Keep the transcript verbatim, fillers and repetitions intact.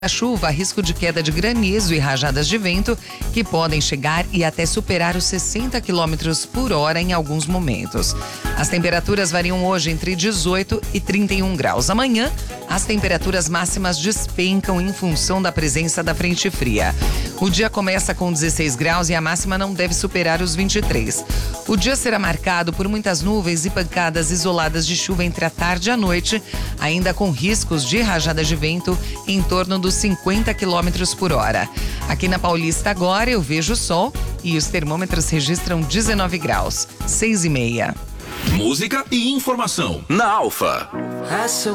A chuva, risco de queda de granizo e rajadas de vento que podem chegar e até superar os sessenta quilômetros por hora em alguns momentos. As temperaturas variam hoje entre dezoito e trinta e um graus. Amanhã, as temperaturas máximas despencam em função da presença da frente fria. O dia começa com dezesseis graus e a máxima não deve superar os vinte e três. O dia será marcado por muitas nuvens e pancadas isoladas de chuva entre a tarde e a noite, ainda com riscos de rajadas de vento em torno dos cinquenta quilômetros por hora. Aqui na Paulista agora eu vejo o sol e os termômetros registram dezenove graus, seis e meia. Música e informação na Alfa.